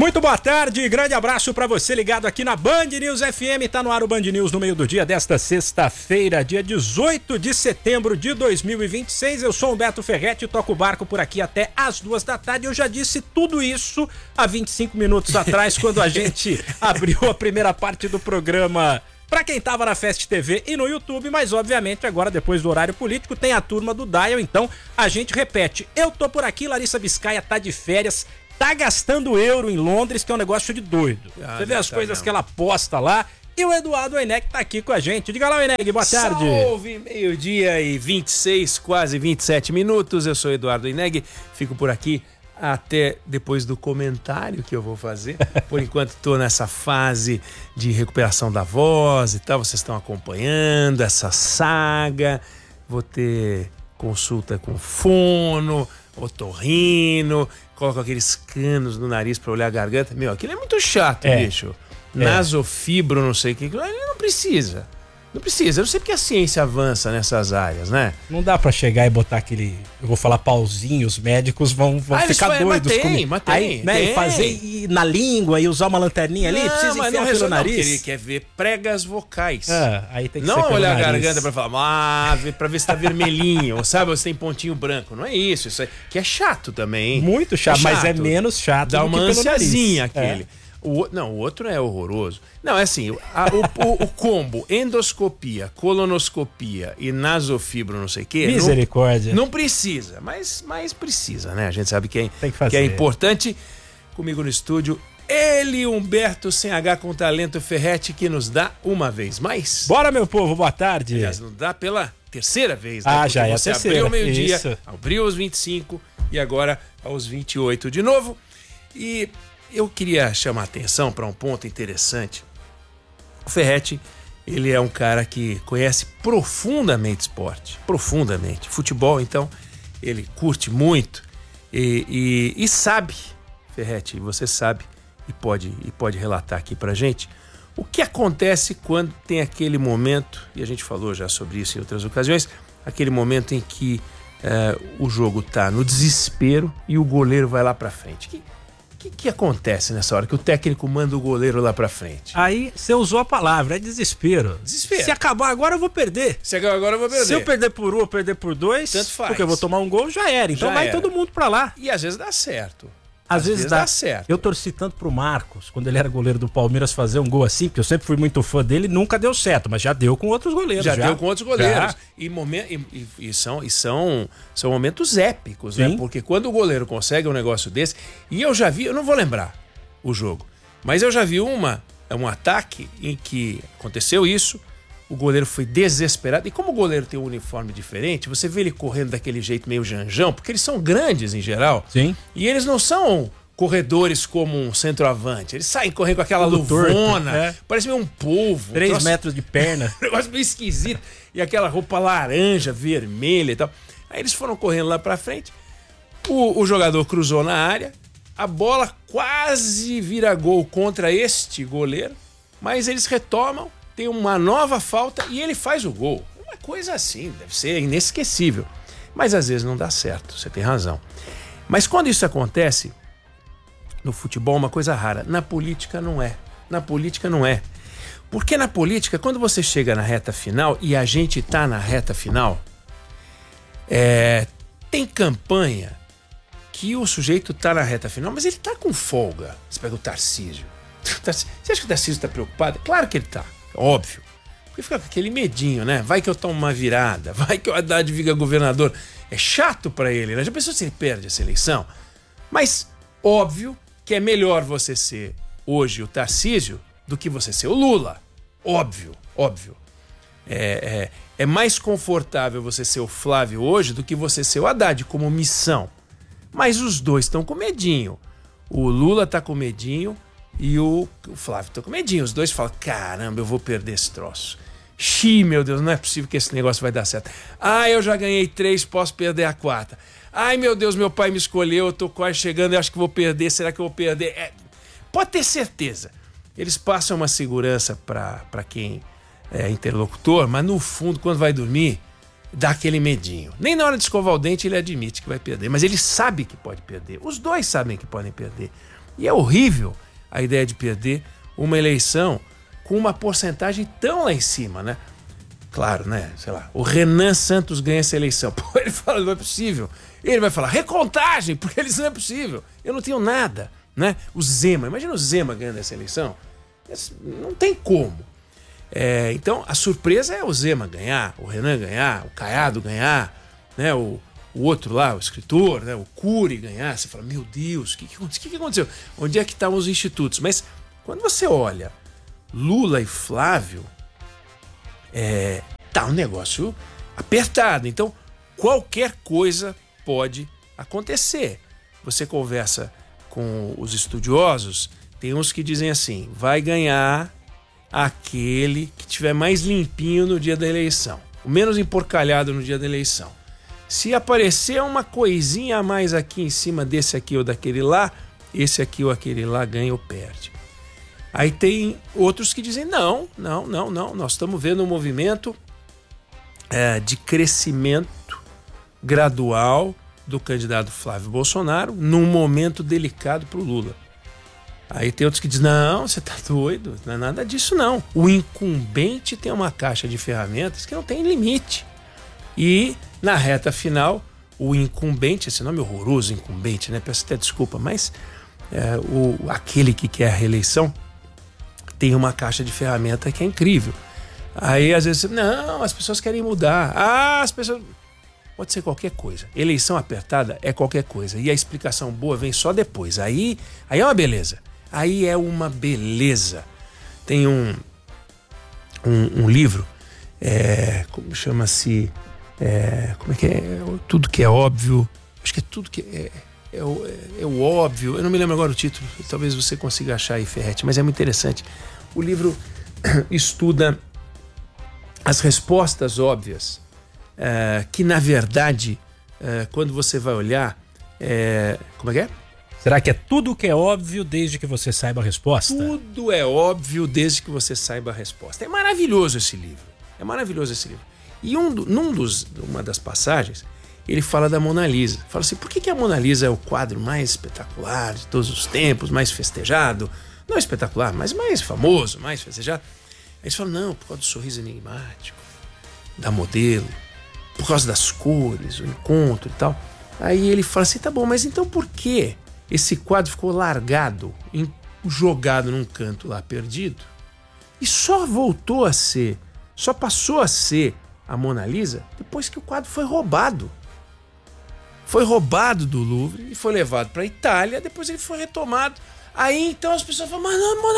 Muito boa tarde, grande abraço pra você ligado aqui na Band News FM, tá no ar o Band News no meio do dia desta sexta-feira, dia 18 de setembro de 2026. Eu sou Humberto Ferretti e toco o barco por aqui até as 2 da tarde. Eu já disse tudo isso há 25 minutos atrás, quando a gente abriu a primeira parte do programa pra quem tava na Fast TV e no YouTube, mas obviamente agora depois do horário político tem a turma do Dial, então a gente repete. Eu tô por aqui, Larissa Biscaia tá de férias, tá gastando euro em Londres, que é um negócio de doido. Você vê as coisas que ela posta lá. E o Eduardo Oineg tá aqui com a gente. Diga lá, Oineg, boa tarde. Salve, meio-dia e 26, quase 27 minutos. Eu sou Eduardo Oineg, fico por aqui até depois do comentário que eu vou fazer. Por enquanto tô nessa fase de recuperação da voz e tal. Vocês estão acompanhando essa saga. Vou ter consulta com fono, otorrino, coloco aqueles canos no nariz pra olhar a garganta. Meu, aquilo é muito chato, bicho. Nasofibro, não sei o que. Ele não precisa. Não precisa. Eu não sei porque a ciência avança nessas áreas, né? Não dá pra chegar e botar aquele, eu vou falar pauzinho, os médicos vão ficar doidos comigo. Mas tem, aí, né, tem. E fazer na língua e usar uma lanterninha ali, precisa enfiar aquilo no nariz. Ele quer ver pregas vocais. Aí tem que não ser olhar a nariz. garganta pra falar, pra ver se tá vermelhinho, ou sabe, ou se tem pontinho branco. Não é isso, isso aí, que é chato também, hein? Muito chato, mas é menos chato dá do uma que pelo ansiazinha nariz. aquele. Não, o outro é horroroso. Não, é assim, o combo endoscopia, colonoscopia e nasofibro, não sei o quê. Misericórdia. Não precisa, mas precisa, né? A gente sabe que Tem que fazer. Que é importante. Comigo no estúdio, ele, Humberto sem H com talento Ferretti, que nos dá uma vez mais. Bora, meu povo, boa tarde. Aliás, nos dá pela terceira vez, né? Porque já é a você terceira. abriu ao meio-dia, Isso. abriu aos 25 e agora aos 28 de novo. E eu queria chamar a atenção para um ponto interessante. O Ferretti, ele é um cara que conhece profundamente esporte, profundamente. Futebol, então, ele curte muito e sabe, Ferretti, você sabe e pode relatar aqui pra gente o que acontece quando tem aquele momento, e a gente falou já sobre isso em outras ocasiões, aquele momento em que o jogo tá no desespero e o goleiro vai lá pra frente. O que acontece nessa hora que o técnico manda o goleiro lá pra frente? Aí você usou a palavra, é desespero. Desespero. Se acabar agora eu vou perder. Se acabar agora eu vou perder. Se eu perder por 1 ou perder por 2, tanto faz. porque eu vou tomar um gol, já era. Então Já vai era. todo mundo pra lá. E às vezes dá certo. Às vezes dá certo. Eu torci tanto pro Marcos, quando ele era goleiro do Palmeiras, fazer um gol assim, porque eu sempre fui muito fã dele, nunca deu certo, mas já deu com outros goleiros. Já deu com outros goleiros. Já. São momentos épicos, né? Sim. Porque quando o goleiro consegue um negócio desse, e eu já vi, eu não vou lembrar o jogo, mas eu já vi um ataque em que aconteceu isso, o goleiro foi desesperado, e como o goleiro tem um uniforme diferente, você vê ele correndo daquele jeito meio janjão, porque eles são grandes em geral. Sim. E eles não são corredores como um centroavante, eles saem correndo com aquela Todo torto, luvona, parece meio um polvo. 3 metros de perna. Um negócio meio esquisito. E aquela roupa laranja, vermelha e tal. Aí eles foram correndo lá pra frente. O jogador cruzou na área. A bola quase vira gol contra este goleiro. Mas eles retomam. Tem uma nova falta e ele faz o gol. Uma coisa assim, deve ser inesquecível. Mas às vezes não dá certo, você tem razão. Mas quando isso acontece, no futebol é uma coisa rara. Na política não é. Na política não é. Porque na política, quando você chega na reta final, e a gente tá na reta final, tem campanha que o sujeito tá na reta final, mas ele tá com folga. Você pega o Tarcísio. Você acha que o Tarcísio tá preocupado? Claro que ele tá, óbvio. Porque fica com aquele medinho, né? Vai que eu tomo uma virada, vai que o Haddad fica governador. É chato pra ele, né? Já pensou se ele perde essa eleição? Mas, óbvio que é melhor você ser hoje o Tarcísio do que você ser o Lula. Óbvio. É mais confortável você ser o Flávio hoje do que você ser o Haddad como missão. Mas os dois estão com medinho. O Lula tá com medinho e o Flávio tá com medinho. Os dois falam, caramba, eu vou perder esse troço. Xiii, meu Deus, não é possível que esse negócio vai dar certo. Eu já ganhei 3, posso perder a 4ª. Ai, meu Deus, meu pai me escolheu, eu tô quase chegando, eu acho que vou perder, será que eu vou perder? Pode ter certeza. Eles passam uma segurança para quem é interlocutor, mas no fundo, quando vai dormir, dá aquele medinho. Nem na hora de escovar o dente ele admite que vai perder, mas ele sabe que pode perder. Os dois sabem que podem perder. E é horrível a ideia de perder uma eleição com uma porcentagem tão lá em cima, né? Claro, né? Sei lá, o Renan Santos ganha essa eleição. Pô, ele fala, não é possível. Ele vai falar, recontagem, porque eles não é possível. Eu não tenho nada, né? O Zema, imagina o Zema ganhando essa eleição. Não tem como. Então, a surpresa é o Zema ganhar, o Renan ganhar, o Caiado ganhar, né? O outro lá, o escritor, né? O Cury ganhar. Você fala, meu Deus, o que aconteceu? Onde é que estavam os institutos? Mas quando você olha Lula e Flávio, tá um negócio apertado. Então, qualquer coisa pode acontecer. Você conversa com os estudiosos, tem uns que dizem assim, vai ganhar aquele que tiver mais limpinho no dia da eleição, o menos emporcalhado no dia da eleição. Se aparecer uma coisinha a mais aqui em cima desse aqui ou daquele lá, esse aqui ou aquele lá ganha ou perde. Aí tem outros que dizem, não, nós estamos vendo um movimento de crescimento gradual do candidato Flávio Bolsonaro num momento delicado para o Lula. Aí tem outros que dizem, não, você tá doido, não é nada disso não. O incumbente tem uma caixa de ferramentas que não tem limite. E na reta final, o incumbente, esse nome horroroso, incumbente, né? Peço até desculpa, mas aquele que quer a reeleição tem uma caixa de ferramenta que é incrível. Aí às vezes, não, as pessoas querem mudar. As pessoas... Pode ser qualquer coisa. Eleição apertada é qualquer coisa. E a explicação boa vem só depois. Aí é uma beleza. Aí é uma beleza. Tem um livro, como chama-se... como é que é? Tudo que é óbvio. Acho que é tudo que é o óbvio. Eu não me lembro agora o título. Talvez você consiga achar aí, Ferretti. Mas é muito interessante. O livro estuda as respostas óbvias. Que na verdade, quando você vai olhar, como é que é? Será que é tudo que é óbvio desde que você saiba a resposta? Tudo é óbvio desde que você saiba a resposta. É maravilhoso esse livro. E uma das passagens, ele fala da Mona Lisa. Fala assim, por que a Mona Lisa é o quadro mais espetacular de todos os tempos, mais festejado? Não espetacular, mas mais famoso, mais festejado. Aí eles falam, não, por causa do sorriso enigmático da modelo, por causa das cores, o encontro e tal. Aí ele fala assim, tá bom, mas então por que esse quadro ficou largado, jogado num canto lá, perdido? E só passou a ser a Mona Lisa depois que o quadro foi roubado. Foi roubado do Louvre e foi levado para a Itália, depois ele foi retomado. Aí então as pessoas falam, mas não,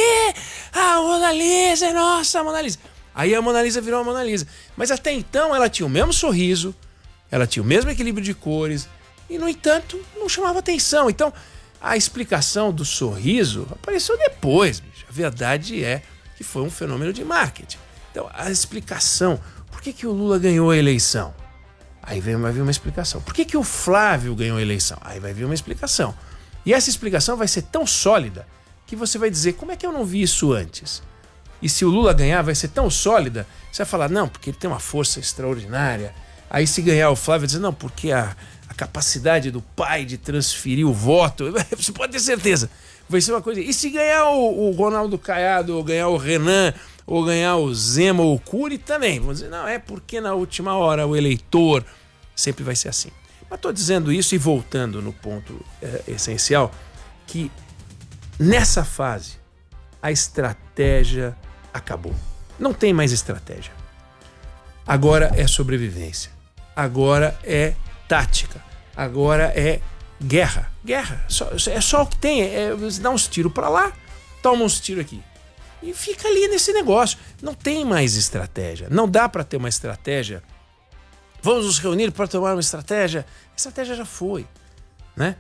Mona Lisa, é nossa, Mona Lisa. Aí a Mona Lisa virou a Mona Lisa. Mas até então ela tinha o mesmo sorriso, ela tinha o mesmo equilíbrio de cores e, no entanto, não chamava atenção. Então, a explicação do sorriso apareceu depois, bicho. A verdade é que foi um fenômeno de marketing. Então, a explicação, por que o Lula ganhou a eleição? Aí vai vir uma explicação. Por que o Flávio ganhou a eleição? Aí vai vir uma explicação. E essa explicação vai ser tão sólida que você vai dizer, como é que eu não vi isso antes? E se o Lula ganhar, vai ser tão sólida, você vai falar, não, porque ele tem uma força extraordinária. Aí se ganhar o Flávio, vai dizer, não, porque a capacidade do pai de transferir o voto, você pode ter certeza, vai ser uma coisa. E se ganhar o Ronaldo Caiado, ou ganhar o Renan, ou ganhar o Zema ou o Cury, também. Vamos dizer, não, é porque na última hora o eleitor sempre vai ser assim. Mas estou dizendo isso e voltando no ponto essencial, que nessa fase a estratégia acabou. Não tem mais estratégia. Agora é sobrevivência. Agora é tática. Agora é guerra. Guerra. É só o que tem. Você dá uns tiros para lá, toma uns tiros aqui. E fica ali nesse negócio. Não tem mais estratégia. Não dá para ter uma estratégia. Vamos nos reunir para tomar uma estratégia. A estratégia já foi, né?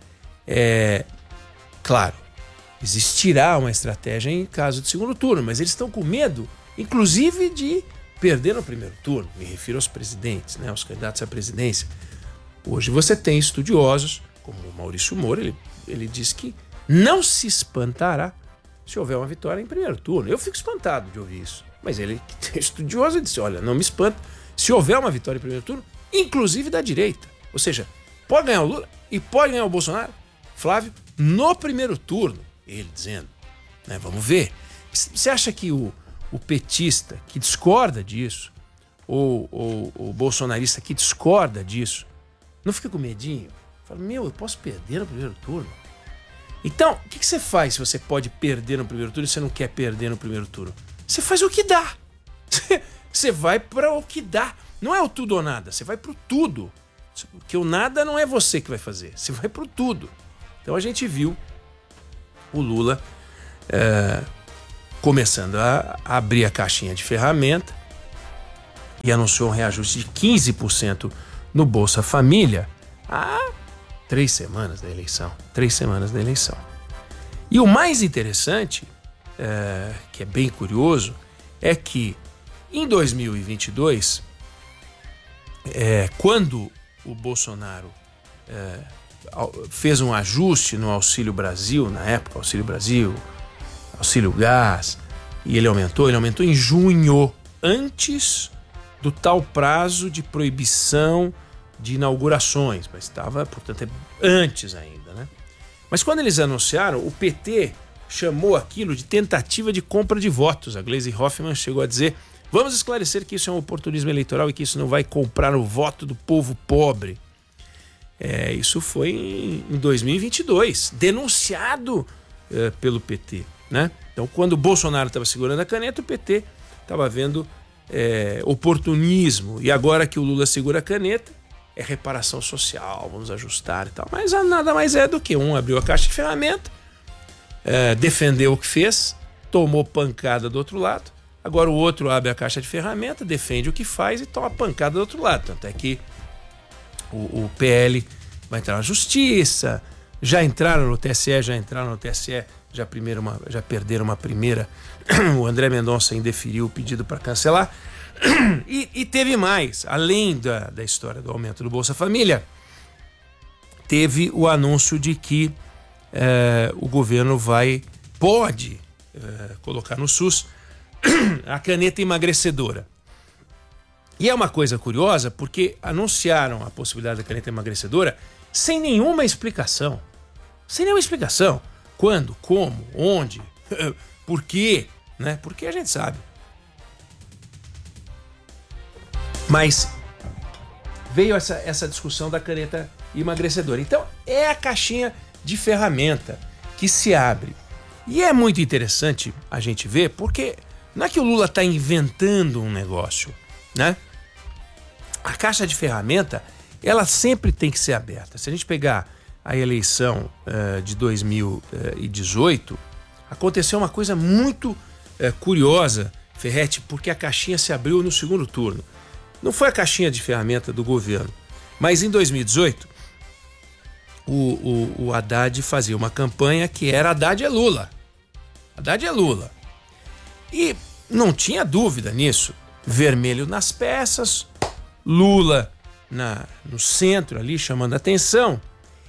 Claro, existirá uma estratégia em caso de segundo turno, mas eles estão com medo, inclusive, de perder no primeiro turno. Me refiro aos presidentes, né? Aos candidatos à presidência. Hoje você tem estudiosos, como o Maurício Moura, ele diz que não se espantará se houver uma vitória em primeiro turno. Eu fico espantado de ouvir isso. Mas ele, que é estudioso, ele disse, olha, não me espanta se houver uma vitória em primeiro turno, inclusive da direita. Ou seja, pode ganhar o Lula e pode ganhar o Bolsonaro Flávio, no primeiro turno, ele dizendo, né, vamos ver. Você acha que o petista que discorda disso, ou o bolsonarista que discorda disso, não fica com medinho? Fala, eu posso perder no primeiro turno? Então, o que você faz se você pode perder no primeiro turno e você não quer perder no primeiro turno? Você faz o que dá. Você vai para o que dá. Não é o tudo ou nada, você vai para o tudo. Porque o nada não é você que vai fazer, você vai para o tudo. Então a gente viu o Lula começando a abrir a caixinha de ferramenta e anunciou um reajuste de 15% no Bolsa Família há 3 semanas da eleição. 3 semanas da eleição. E o mais interessante, que é bem curioso, é que em 2022, quando o Bolsonaro fez um ajuste no Auxílio Brasil, na época, Auxílio Brasil, Auxílio Gás, e ele aumentou em junho, antes do tal prazo de proibição de inaugurações, mas estava, portanto, antes ainda, né? Mas quando eles anunciaram, o PT chamou aquilo de tentativa de compra de votos. A Gleisi Hoffmann chegou a dizer: vamos esclarecer que isso é um oportunismo eleitoral e que isso não vai comprar o voto do povo pobre. Isso foi em 2022, denunciado pelo PT, né? Então, quando o Bolsonaro estava segurando a caneta, o PT estava vendo oportunismo. E agora que o Lula segura a caneta, é reparação social, vamos ajustar e tal. Mas nada mais é do que abriu a caixa de ferramenta, defendeu o que fez, tomou pancada do outro lado. Agora o outro abre a caixa de ferramenta, defende o que faz e toma pancada do outro lado. Tanto é que o PL vai entrar na justiça, já entraram no TSE, já perderam uma primeira. O André Mendonça indeferiu o pedido para cancelar. E teve mais, além da história do aumento do Bolsa Família, teve o anúncio de que o governo pode colocar no SUS a caneta emagrecedora. E é uma coisa curiosa porque anunciaram a possibilidade da caneta emagrecedora sem nenhuma explicação. Sem nenhuma explicação. Quando, como, onde, por quê, né? Porque a gente sabe. Mas veio essa discussão da caneta emagrecedora. Então, é a caixinha de ferramenta que se abre. E é muito interessante a gente ver, porque não é que o Lula está inventando um negócio, né? A caixa de ferramenta, ela sempre tem que ser aberta. Se a gente pegar a eleição de 2018, aconteceu uma coisa muito curiosa, Ferretti, porque a caixinha se abriu no segundo turno. Não foi a caixinha de ferramenta do governo, mas em 2018, o Haddad fazia uma campanha que era Haddad é Lula. Haddad é Lula. E não tinha dúvida nisso. Vermelho nas peças, Lula no centro ali, chamando a atenção.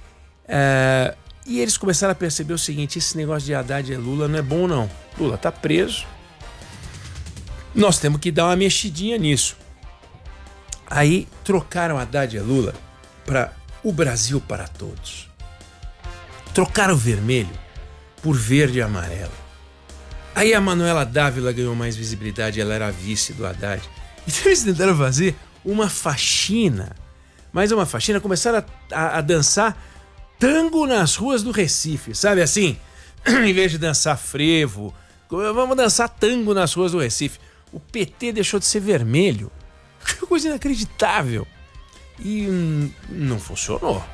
E eles começaram a perceber o seguinte: esse negócio de Haddad é Lula não é bom não. Lula tá preso. Nós temos que dar uma mexidinha nisso. Aí trocaram Haddad é Lula para o Brasil para todos. Trocaram o vermelho por verde e amarelo. Aí a Manuela Dávila ganhou mais visibilidade, ela era a vice do Haddad. Então eles tentaram fazer uma faxina. Mas uma faxina, começaram a dançar tango nas ruas do Recife, sabe assim? Em vez de dançar frevo, vamos dançar tango nas ruas do Recife. O PT deixou de ser vermelho. Que coisa inacreditável. E não funcionou.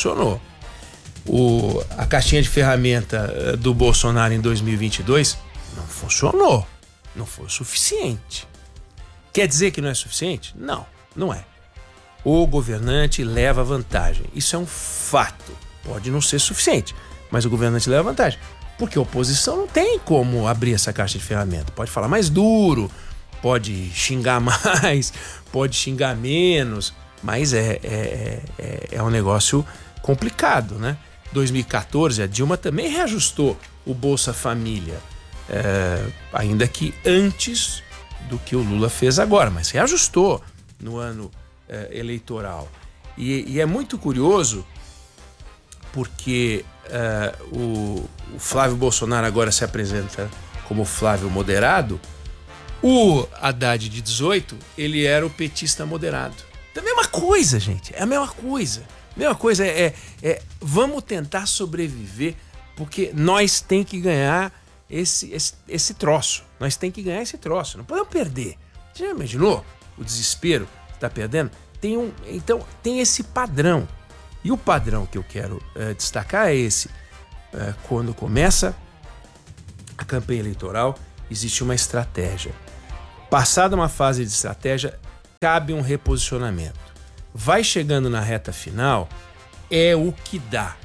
A caixinha de ferramenta do Bolsonaro em 2022 não funcionou. Não foi o suficiente. Quer dizer que não é suficiente? Não, não é. O governante leva vantagem. Isso é um fato. Pode não ser suficiente, mas o governante leva vantagem. Porque a oposição não tem como abrir essa caixa de ferramenta. Pode falar mais duro, pode xingar mais, pode xingar menos, mas é um negócio complicado, né? 2014, a Dilma também reajustou o Bolsa Família, ainda que antes do que o Lula fez agora, mas reajustou no ano eleitoral. E é muito curioso porque o Flávio Bolsonaro agora se apresenta como Flávio moderado, o Haddad de 18, ele era o petista moderado. Então, a mesma coisa, gente, é a mesma coisa. A mesma coisa vamos tentar sobreviver, porque nós tem que ganhar esse troço. Nós tem que ganhar esse troço, não podemos perder. Você já imaginou o desespero que está perdendo? Então, tem esse padrão. E o padrão que eu quero destacar é esse. Quando começa a campanha eleitoral, existe uma estratégia. Passada uma fase de estratégia, cabe um reposicionamento. Vai chegando na reta final, é o que dá.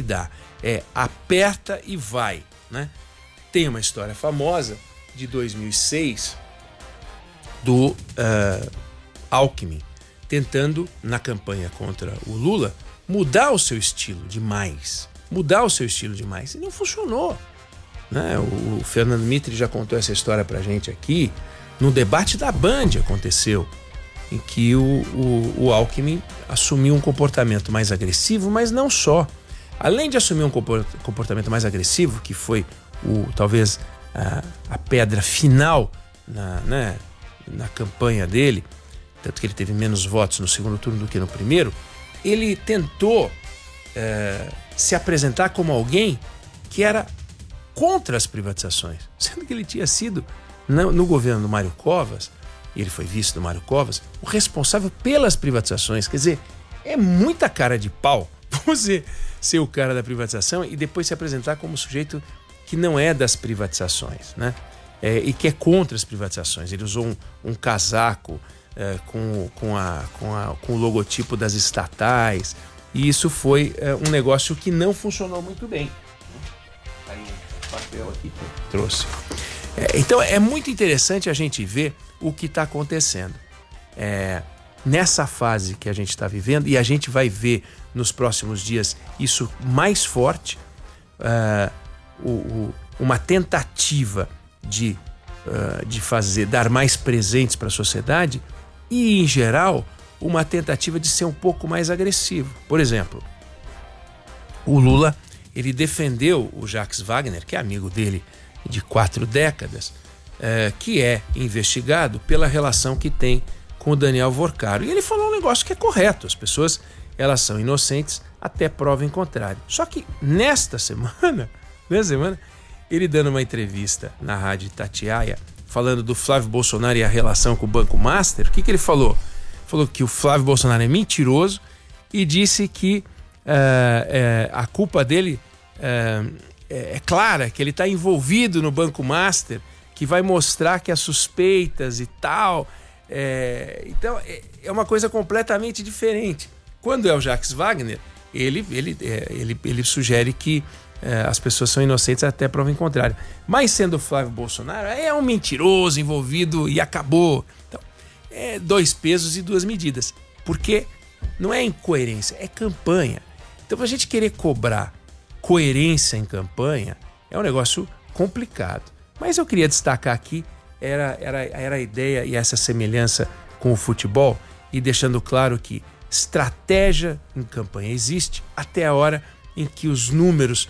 Aperta e vai, né? Tem uma história famosa de 2006 do Alckmin tentando, na campanha contra o Lula, mudar o seu estilo demais. E não funcionou, né? O Fernando Mitre já contou essa história pra gente aqui. No debate da Band aconteceu, em que o Alckmin assumiu um comportamento mais agressivo, mas não só. Além de assumir um comportamento mais agressivo, que foi talvez a pedra final na campanha dele, tanto que ele teve menos votos no segundo turno do que no primeiro, ele tentou se apresentar como alguém que era contra as privatizações, sendo que ele tinha sido, no governo do Mário Covas, ele foi vice do Mário Covas, o responsável pelas privatizações. Quer dizer, é muita cara de pau você ser o cara da privatização e depois se apresentar como sujeito que não é das privatizações, né? E que é contra as privatizações. Ele usou um casaco com o logotipo das estatais, e isso foi um negócio que não funcionou muito bem. Aí um papel aqui que eu trouxe. Então é muito interessante a gente ver o que está acontecendo nessa fase que a gente está vivendo, e a gente vai ver nos próximos dias isso mais forte, uma tentativa de dar mais presentes para a sociedade e, em geral, uma tentativa de ser um pouco mais agressivo. Por exemplo, o Lula, ele defendeu o Jacques Wagner, que é amigo dele de 4 décadas, que é investigado pela relação que tem com o Daniel Vorcaro. E ele falou um negócio que é correto: as pessoas, elas são inocentes até prova em contrário. Só que nesta semana, ele dando uma entrevista na rádio Itatiaia, falando do Flávio Bolsonaro e a relação com o Banco Master, o que ele falou? Falou que o Flávio Bolsonaro é mentiroso e disse que a culpa dele é clara, que ele está envolvido no Banco Master, que vai mostrar que as suspeitas e tal. Então, é uma coisa completamente diferente. Quando é o Jacques Wagner, ele sugere que as pessoas são inocentes até prova em contrário. Mas sendo o Flávio Bolsonaro, é um mentiroso envolvido e acabou. Então, 2 pesos e 2 medidas. Porque não é incoerência, é campanha. Então, a gente querer cobrar coerência em campanha é um negócio complicado. Mas eu queria destacar aqui era a ideia e essa semelhança com o futebol, e deixando claro que estratégia em campanha existe até a hora em que os números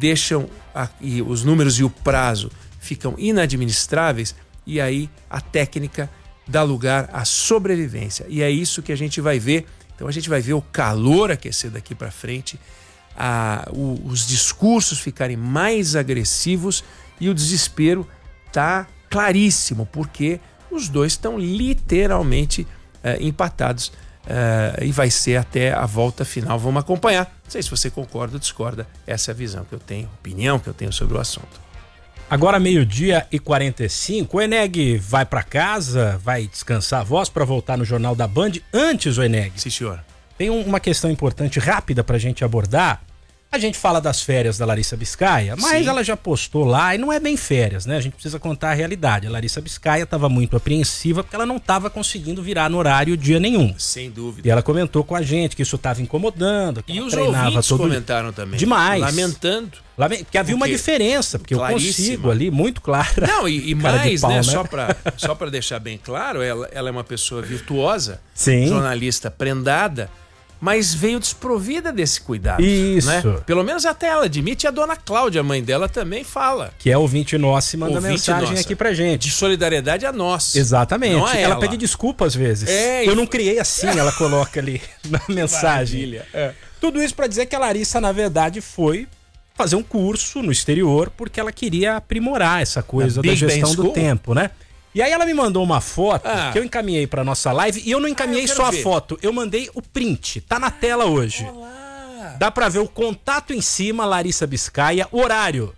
e o prazo ficam inadministráveis, e aí a técnica dá lugar à sobrevivência. E é isso que a gente vai ver. Então a gente vai ver o calor aquecer daqui para frente, os discursos ficarem mais agressivos, e o desespero tá claríssimo, porque os dois estão literalmente empatados, e vai ser até a volta final. Vamos acompanhar. Não sei se você concorda ou discorda. Essa é a visão que eu tenho, opinião que eu tenho sobre o assunto. Agora 12:45, o Eneg vai para casa, vai descansar a voz para voltar no Jornal da Band. Antes, o Eneg, sim, senhor, tem uma questão importante, rápida, pra gente abordar. A gente fala das férias da Larissa Biscaia, mas sim, ela já postou lá, e não é bem férias, né? A gente precisa contar a realidade. A Larissa Biscaia estava muito apreensiva porque ela não estava conseguindo virar no horário dia nenhum. Sem dúvida. E ela comentou com a gente que isso estava incomodando. Que e os ouvintes comentaram também. Demais. Lamentando. Porque havia uma diferença, porque claríssima. Eu consigo ali, muito clara. Não, e mais, pau, né? Só para deixar bem claro, ela é uma pessoa virtuosa, sim, jornalista prendada, mas veio desprovida desse cuidado. Isso. Né? Pelo menos até ela admite, e a dona Cláudia, a mãe dela, também fala. Que é ouvinte nossa e manda mensagem nossa. aqui pra gente. De solidariedade a nós. Exatamente. Não a ela pede desculpa às vezes. Eu não criei assim, ela coloca ali na mensagem. Tudo isso pra dizer que a Larissa, na verdade, foi fazer um curso no exterior porque ela queria aprimorar essa coisa da gestão do tempo, né? E aí ela me mandou uma foto que eu encaminhei pra nossa live e eu não encaminhei só a foto, eu mandei o print, tá na tela hoje. Olá. Dá pra ver o contato em cima, Larissa Biscaia, horário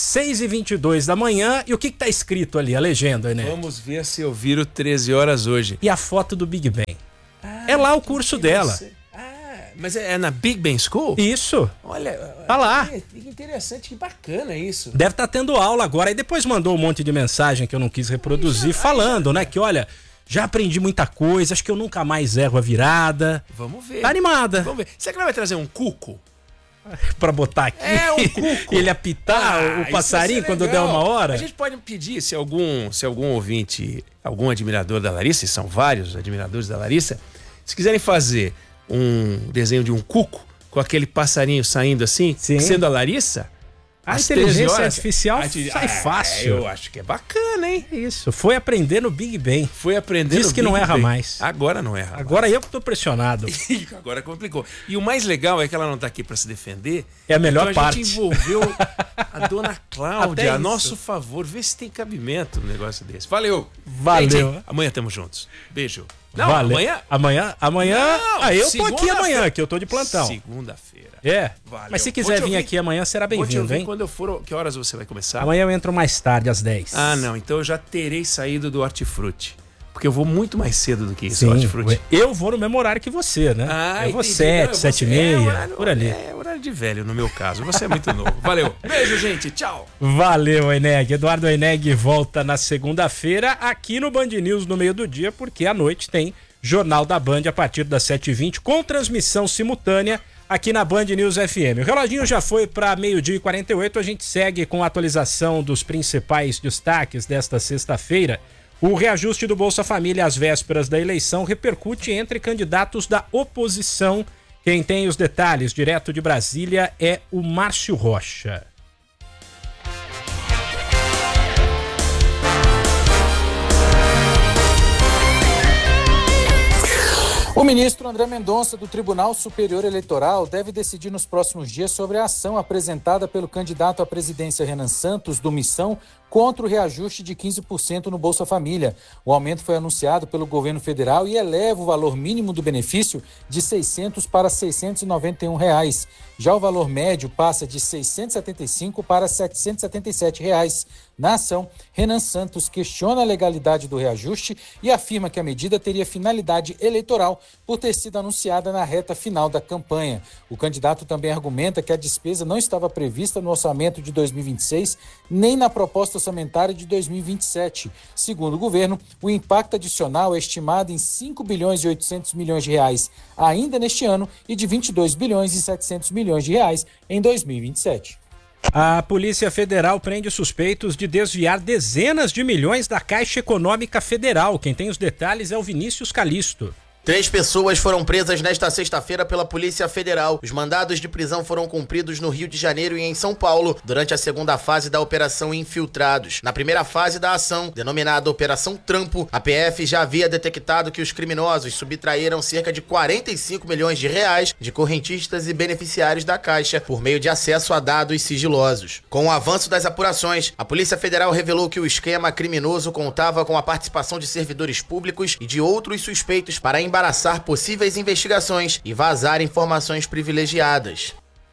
6h22 da manhã e o que tá escrito ali, a legenda, né? Vamos ver se eu viro 13 horas hoje. E a foto do Big Ben. É lá o curso dela. Mas é na Big Ben School? Isso. Olha, tá lá. Que interessante, que bacana isso. Deve estar tendo aula agora. E depois mandou um monte de mensagem que eu não quis reproduzir, falando, né? Que olha, já aprendi muita coisa, acho que eu nunca mais erro a virada. Vamos ver. Tá animada. Vamos ver. Será que ela vai trazer um cuco? Pra botar aqui. Um cuco. Ele apitar o passarinho quando der uma hora. A gente pode pedir, se algum ouvinte, algum admirador da Larissa, e são vários admiradores da Larissa, se quiserem fazer um desenho de um cuco com aquele passarinho saindo assim, sendo a Larissa, a inteligência artificial sai fácil. Eu acho que é bacana, hein? Isso, foi aprender no Big Ben. Foi aprender Diz que não erra mais. Agora não erra. Agora eu que tô pressionado. Agora complicou. E o mais legal é que ela não tá aqui para se defender. É a melhor então parte. A gente envolveu a dona Cláudia a nosso favor. Vê se tem cabimento no negócio desse. Valeu. Gente, amanhã estamos juntos. Beijo. Não, Valeu. Amanhã. Não, eu tô aqui amanhã, que eu tô de plantão. Segunda-feira. Valeu. Mas se quiser vir aqui amanhã, será bem-vindo, hein? Quando eu for, que horas você vai começar? Amanhã eu entro mais tarde, às 10. Ah, não. Então eu já terei saído do Hortifruti. Porque eu vou muito mais cedo do que isso, Hortifruti. Eu vou no mesmo horário que você, né? Eu vou 7, 7h30, por ali. É horário de velho, no meu caso. Você é muito novo. Valeu. Beijo, gente. Tchau. Valeu, Eneg. Eduardo Eneg volta na segunda-feira aqui no Band News no meio do dia, porque à noite tem Jornal da Band a partir das 7h20 com transmissão simultânea aqui na Band News FM. O reloginho já foi para 12h48, a gente segue com a atualização dos principais destaques desta sexta-feira. O reajuste do Bolsa Família às vésperas da eleição repercute entre candidatos da oposição. Quem tem os detalhes direto de Brasília é o Márcio Rocha. O ministro André Mendonça, do Tribunal Superior Eleitoral, deve decidir nos próximos dias sobre a ação apresentada pelo candidato à presidência Renan Santos, do Missão, contra o reajuste de 15% no Bolsa Família. O aumento foi anunciado pelo governo federal e eleva o valor mínimo do benefício de R$ 600 para R$ 691. Já o valor médio passa de R$ 675 para R$ 777. Na ação, Renan Santos questiona a legalidade do reajuste e afirma que a medida teria finalidade eleitoral por ter sido anunciada na reta final da campanha. O candidato também argumenta que a despesa não estava prevista no orçamento de 2026 nem na proposta orçamentária de 2027. Segundo o governo, o impacto adicional é estimado em 5 bilhões e 800 milhões de reais ainda neste ano e de 22 bilhões e 700 milhões de reais em 2027. A Polícia Federal prende suspeitos de desviar dezenas de milhões da Caixa Econômica Federal. Quem tem os detalhes é o Vinícius Calisto. 3 pessoas foram presas nesta sexta-feira pela Polícia Federal. Os mandados de prisão foram cumpridos no Rio de Janeiro e em São Paulo, durante a segunda fase da Operação Infiltrados. Na primeira fase da ação, denominada Operação Trampo, a PF já havia detectado que os criminosos subtraíram cerca de 45 milhões de reais de correntistas e beneficiários da Caixa por meio de acesso a dados sigilosos. Com o avanço das apurações, a Polícia Federal revelou que o esquema criminoso contava com a participação de servidores públicos e de outros suspeitos para embaraçar possíveis investigações e vazar informações privilegiadas.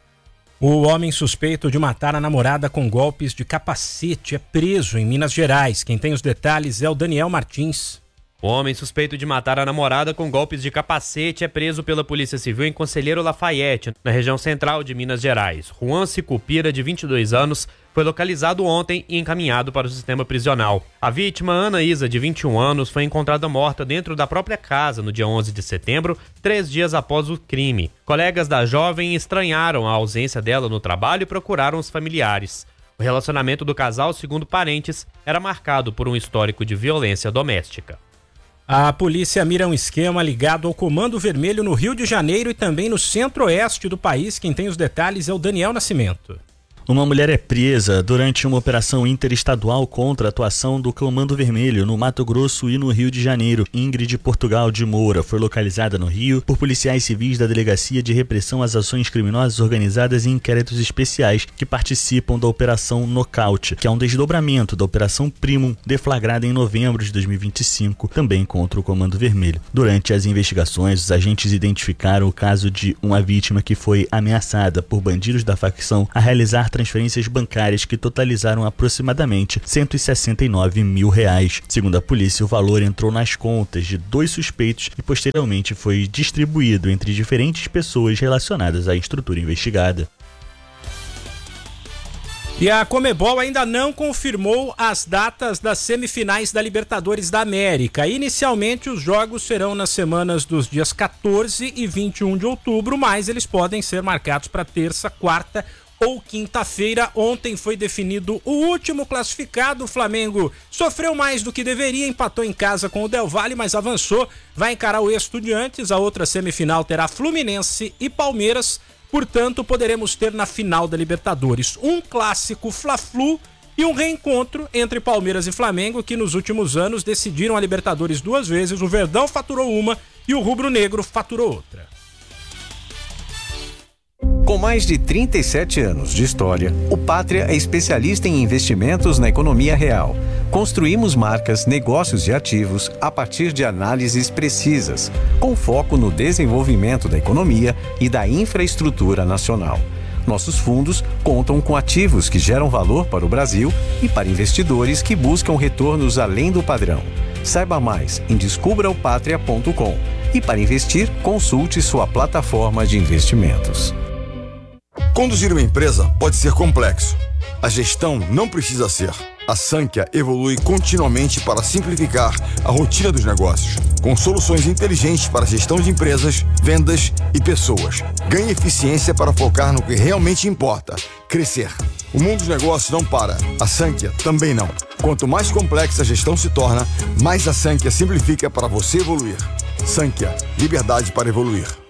O homem suspeito de matar a namorada com golpes de capacete é preso em Minas Gerais. Quem tem os detalhes é o Daniel Martins. O homem suspeito de matar a namorada com golpes de capacete é preso pela Polícia Civil em Conselheiro Lafayette, na região central de Minas Gerais. Juan Sicupira, de 22 anos, foi localizado ontem e encaminhado para o sistema prisional. A vítima, Ana Isa, de 21 anos, foi encontrada morta dentro da própria casa no dia 11 de setembro, 3 dias após o crime. Colegas da jovem estranharam a ausência dela no trabalho e procuraram os familiares. O relacionamento do casal, segundo parentes, era marcado por um histórico de violência doméstica. A polícia mira um esquema ligado ao Comando Vermelho no Rio de Janeiro e também no centro-oeste do país. Quem tem os detalhes é o Daniel Nascimento. Uma mulher é presa durante uma operação interestadual contra a atuação do Comando Vermelho no Mato Grosso e no Rio de Janeiro. Ingrid Portugal de Moura foi localizada no Rio por policiais civis da Delegacia de Repressão às Ações Criminosas Organizadas e Inquéritos Especiais que participam da Operação Nocaute, que é um desdobramento da Operação Primum, deflagrada em novembro de 2025, também contra o Comando Vermelho. Durante as investigações, os agentes identificaram o caso de uma vítima que foi ameaçada por bandidos da facção a realizar transferências bancárias que totalizaram aproximadamente R$169 mil. Segundo a polícia, o valor entrou nas contas de 2 suspeitos e posteriormente foi distribuído entre diferentes pessoas relacionadas à estrutura investigada. E a Conmebol ainda não confirmou as datas das semifinais da Libertadores da América. Inicialmente, os jogos serão nas semanas dos dias 14 e 21 de outubro, mas eles podem ser marcados para terça, quarta ou quinta-feira. Ontem foi definido o último classificado. O Flamengo sofreu mais do que deveria, empatou em casa com o Del Valle, mas avançou, vai encarar o Estudiantes. A outra semifinal terá Fluminense e Palmeiras, portanto poderemos ter na final da Libertadores um clássico Fla-Flu e um reencontro entre Palmeiras e Flamengo, que nos últimos anos decidiram a Libertadores 2 vezes. O Verdão faturou uma e o Rubro Negro faturou outra. Com mais de 37 anos de história, o Pátria é especialista em investimentos na economia real. Construímos marcas, negócios e ativos a partir de análises precisas, com foco no desenvolvimento da economia e da infraestrutura nacional. Nossos fundos contam com ativos que geram valor para o Brasil e para investidores que buscam retornos além do padrão. Saiba mais em descubraopatria.com e para investir, consulte sua plataforma de investimentos. Conduzir uma empresa pode ser complexo. A gestão não precisa ser. A Sankhya evolui continuamente para simplificar a rotina dos negócios, com soluções inteligentes para a gestão de empresas, vendas e pessoas. Ganhe eficiência para focar no que realmente importa: crescer. O mundo dos negócios não para. A Sankhya também não. Quanto mais complexa a gestão se torna, mais a Sankhya simplifica para você evoluir. Sankhya, liberdade para evoluir.